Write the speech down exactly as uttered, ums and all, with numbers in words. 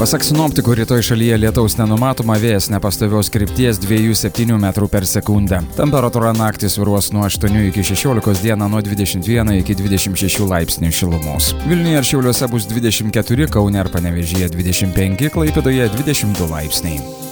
Pasak sinoptikų, rytoj šalyje lietaus nenumatoma, vėjas nepastovios krypties dviejų septynių metrų per sekundę. Temperatūra naktį svyruos nuo aštuonių iki šešiolikos, dieną nuo dvidešimt vieno iki dvidešimt šešių laipsnių šilumos. Vilniuje ir Šiauliuose bus dvidešimt keturi, Kaune ir Panevėžyje dvidešimt penki, Klaipėdoje dvidešimt du laipsniai.